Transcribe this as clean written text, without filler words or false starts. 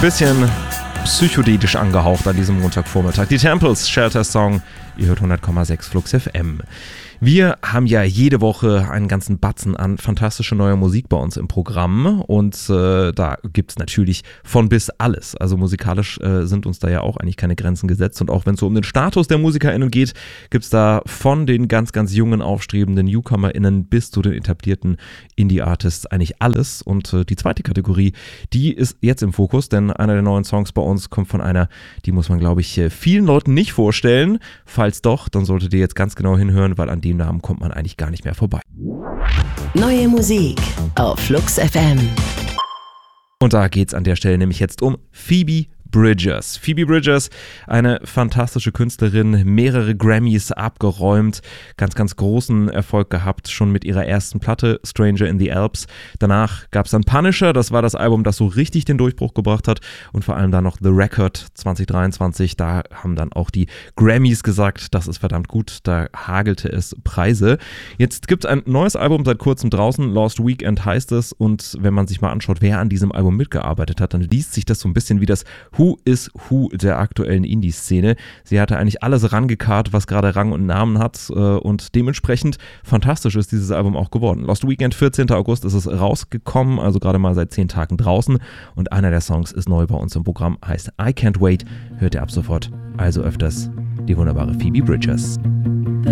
Bisschen psychedelisch angehaucht an diesem Montagvormittag. Die Temples, Shelter Song, ihr hört 100,6 Flux FM. Wir haben ja jede Woche einen ganzen Batzen an fantastische neue Musik bei uns im Programm und da gibt es natürlich von bis alles. Also musikalisch sind uns da ja auch eigentlich keine Grenzen gesetzt und auch wenn es so um den Status der MusikerInnen geht, gibt es da von den ganz, ganz jungen, aufstrebenden NewcomerInnen bis zu den etablierten Indie-Artists eigentlich alles und die zweite Kategorie, die ist jetzt im Fokus, denn einer der neuen Songs bei uns kommt von einer, die muss man glaube ich vielen Leuten nicht vorstellen. Falls doch, dann solltet ihr jetzt ganz genau hinhören, weil an dem Namen kommt man eigentlich gar nicht mehr vorbei. Neue Musik auf Flux FM. Und da geht's an der Stelle nämlich jetzt um Phoebe Bridgers. Phoebe Bridgers, eine fantastische Künstlerin, mehrere Grammys abgeräumt, ganz, ganz großen Erfolg gehabt, schon mit ihrer ersten Platte, Stranger in the Alps. Danach gab es dann Punisher, das war das Album, das so richtig den Durchbruch gebracht hat und vor allem dann noch The Record 2023, da haben dann auch die Grammys gesagt, das ist verdammt gut, da hagelte es Preise. Jetzt gibt es ein neues Album seit kurzem draußen, Lost Weekend heißt es und wenn man sich mal anschaut, wer an diesem Album mitgearbeitet hat, dann liest sich das so ein bisschen wie das Who is Who der aktuellen Indie-Szene. Sie hatte eigentlich alles rangekarrt, was gerade Rang und Namen hat und dementsprechend fantastisch ist dieses Album auch geworden. Lost Weekend, 14. August ist es rausgekommen, also gerade mal seit 10 Tagen draußen und einer der Songs ist neu bei uns im Programm, heißt I Can't Wait, hört ihr ab sofort, also öfters die wunderbare Phoebe Bridgers.